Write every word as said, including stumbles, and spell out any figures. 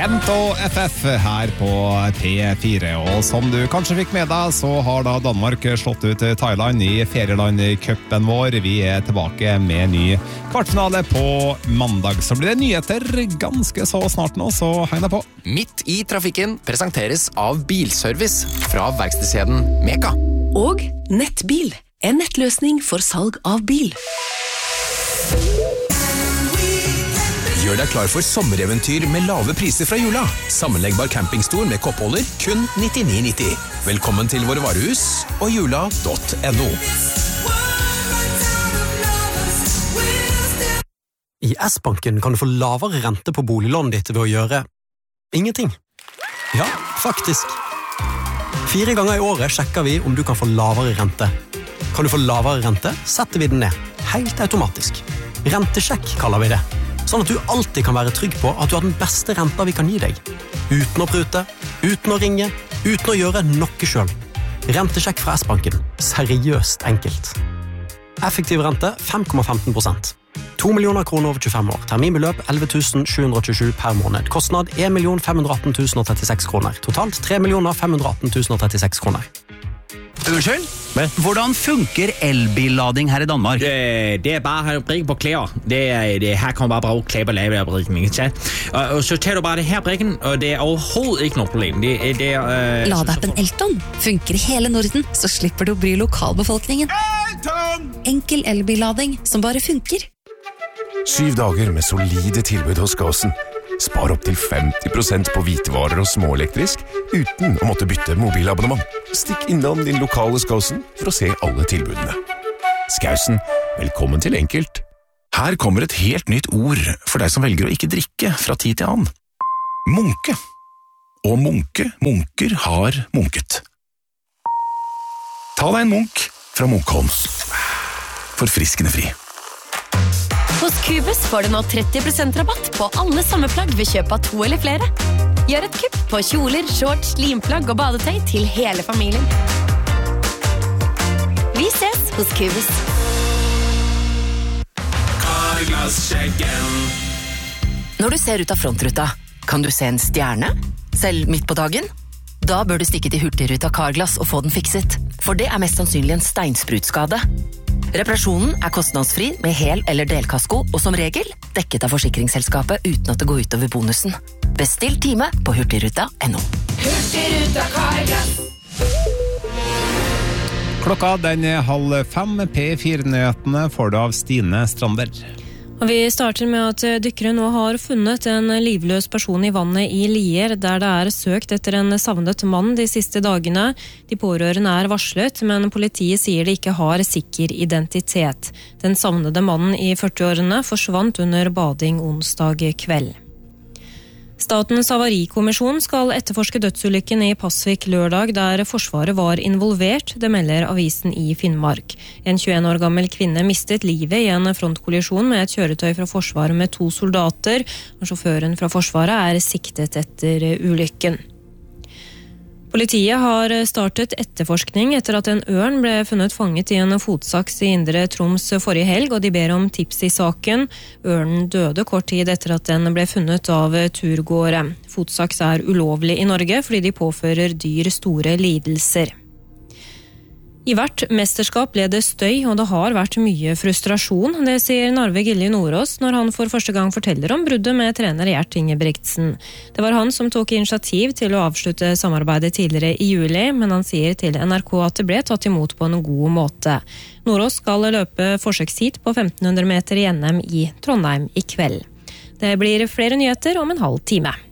Kent og F F her på P fire, og som du kanskje fikk med deg, så har da Danmark slått ut Thailand i ferielandcupen vår. Vi er tilbake med ny kvartfinale på mandag, så blir det nyheter ganske så snart nå, så heng deg på. Midt i trafikken presenteres av Bilservice fra verkstedskjeden Meka. Og Nettbil, en nettløsning for salg av bil. Gjør deg klar for sommereventyr med lave priser fra Jula. Sammenleggbar campingstol med koppholder, kun nittini nitti. Velkommen til våre varehus og jula punktum no. I S-banken kan du få lavere rente på boliglånet ditt ved å gjøre ingenting. Ja, faktisk. Fire ganger i året sjekker vi om du kan få lavere rente. Kan du få lavere rente, setter vi den ned. Helt automatisk. Rentesjekk kaller vi det. Sånn at du alltid kan være trygg på at du har den beste renta vi kan gi deg. Uten å prute, uten å ringe, uten å gjøre noe selv. Rentesjekk fra S-banken. Seriøst enkelt. Effektiv rente fem komma femten prosent. to millioner kroner over tjuefem år. Terminbeløp elleve tusen sju hundre tjuesju per måned. Kostnad en million fem hundre atten tusen trettiseks kroner. Totalt tre millioner fem hundre atten tusen trettiseks kroner. Unnskyld? Hvordan funker elbillading her i Danmark? Det, det er bare at brikke på klæder. Det er, det, her kan man bare bruge klæder og lave af brikken, ikke? Og, og så tager du bare det her brikken, og det er overhovedet ikke noe problem. Det, det er, øh, Ladeappen Elton funker i hele Norden, så slipper du å bry lokalbefolkningen. Elton! Enkel elbillading som bare funker. Syv dager med solide tilbud hos Gåsen. Spar opp til femti prosent på hvitevarer og småelektrisk uten å måtte bytte mobilabonnement. Stikk innom din lokale Skåsen for å se alle tilbudene. Skausen, velkommen til enkelt. Her kommer et helt nytt ord for deg som velger å ikke drikke fra tid til annen. Munke. Og munke, munker har munket. Ta deg en munk fra Munkholms. Forfriskende fri. Hos Cubus får du nå tretti prosent rabatt på alle sommerplagg ved kjøp av to eller flere. Gjør et kupp på kjoler, shorts, limplagg og badetøy til hele familien. Vi ses hos Cubus. Carglass-sjekken. Når du ser ut av frontruta, kan du se en stjerne? Selv midt på dagen? Da bør du stikke til Hurtigruta Carglass og få den fikset, for det er mest sannsynlig en steinsprutskade. Reparasjonen er kostnadsfri med hel- eller delkasko, og som regel dekket av forsikringsselskapet uten at det går ut over bonusen. Bestill time på hurtigruta punktum no. Hurtigruta Carglass. Klokka den er halv fem. P fire-nyhetene får du av Stine Strander. Og vi starter med at dykkere nå har funnet en livløs person i vannet i Lier, der det er søkt etter en savnet mann de siste dagene. De pårørende er varslet, men politiet sier de ikke har sikker identitet. Den savnede mannen i førti-årene forsvant under bading onsdag kveld. Statens havarikommisjon skal etterforske dødsulykken i Pasvik lørdag, der Forsvaret var involvert, det melder avisen i Finnmark. En tjueen år gammel kvinne mistet livet i en frontkollisjon med et kjøretøy fra Forsvaret med to soldater, og sjåføren fra Forsvaret er siktet etter ulykken. Politiet har startet etterforskning etter at en ørn ble funnet fanget i en fotsaks i Indre Troms forrige helg, og de ber om tips i saken. Ørnen døde kort tid etter at den ble funnet av turgåere. Fotsaks er ulovlig i Norge fordi de påfører dyr store lidelser. I hvert mesterskap ble det støy, og det har vært mye frustrasjon. Det sier Narve Gilje Nordås når han for første gang forteller om bruddet med trener Gjert Ingebrigtsen. Det var han som tok initiativ til å avslutte samarbeidet tidligere i juli, men han sier til N R K at det ble tatt imot på en god måte. Nordås skal løpe forsøksheat på femten hundre meter i N M i Trondheim i kveld. Det blir flere nyheter om en halv time.